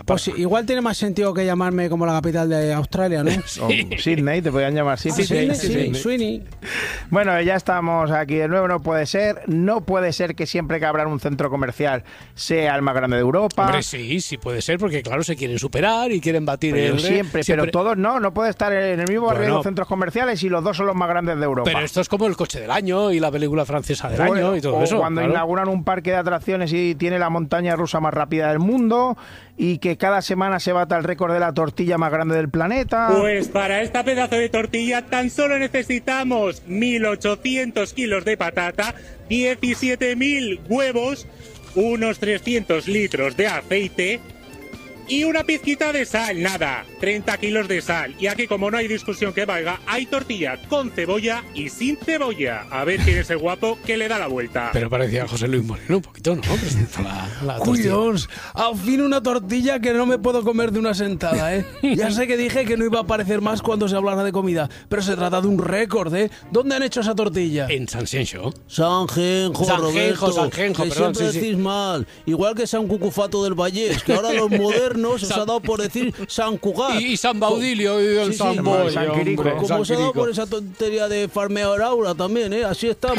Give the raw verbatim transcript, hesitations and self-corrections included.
Pues sí, igual tiene más sentido que llamarme como la capital de Australia, ¿no? Sí. Oh, Sydney, te podían llamar Sydney. Ah, Sydney, Sí, sí, sí. Sweeney. Bueno, ya estamos aquí de nuevo, no puede ser. No puede ser que siempre que abran un centro comercial sea el más grande de Europa. Hombre, sí, sí puede ser, porque claro, se quieren superar y quieren batir Pero el... siempre, pero todos no, no puede estar en el mismo barrio de Bueno. los centros comerciales y los dos son los más grandes de Europa. Pero esto es como el coche del año y la película francesa del Bueno, año y todo o eso. cuando claro. inauguran un parque de atracciones y tiene la montaña rusa más rápida del mundo y que cada semana se bata el récord de la tortilla más grande del planeta. Pues para esta pedazo de tortilla tan solo necesitamos mil ochocientos kilos de patata, diecisiete mil huevos, unos trescientos litros de aceite y una pizquita de sal, nada, treinta kilos de sal. Y aquí, como no hay discusión que valga, hay tortilla con cebolla y sin cebolla. A ver quién es el guapo que le da la vuelta. Pero parecía José Luis Moreno un poquito, ¿no? Presenta la, la tortilla. Dios, al fin una tortilla que no me puedo comer de una sentada, ¿eh? Ya sé que dije que no iba a aparecer más cuando se hablara de comida, pero se trata de un récord, ¿eh? ¿Dónde han hecho esa tortilla? En San Xenxo. Sanjenjo, Sanjenjo, Roberto, Sanjenjo, que perdón, siempre sí, sí. decís mal. Igual que San Cucufato del Vallés, que ahora los modernos os ha dado por decir San Cugat. Y, y San Baudilio y el Sí, sí. San Boy, San hombre, Quirico. Como San os ha dado Quirico. por esa tontería de farmear aura también, ¿eh? Así estamos.